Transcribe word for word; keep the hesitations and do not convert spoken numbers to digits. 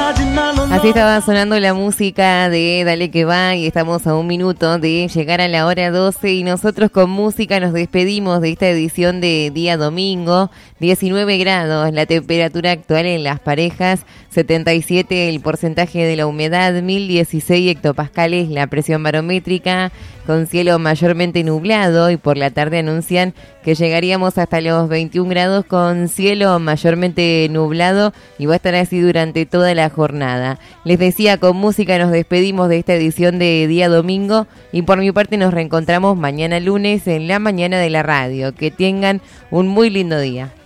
Así estaba sonando la música de Dale que va y estamos a un minuto de llegar a la hora doce y nosotros con música nos despedimos de esta edición de día domingo. diecinueve grados la temperatura actual en Las Parejas, setenta y siete el porcentaje de la humedad, mil dieciséis hectopascales la presión barométrica, con cielo mayormente nublado y por la tarde anuncian que llegaríamos hasta los veintiún grados con cielo mayormente nublado y va a estar así durante toda la jornada. Les decía, con música nos despedimos de esta edición de día domingo y por mi parte nos reencontramos mañana lunes en la mañana de la radio. Que tengan un muy lindo día.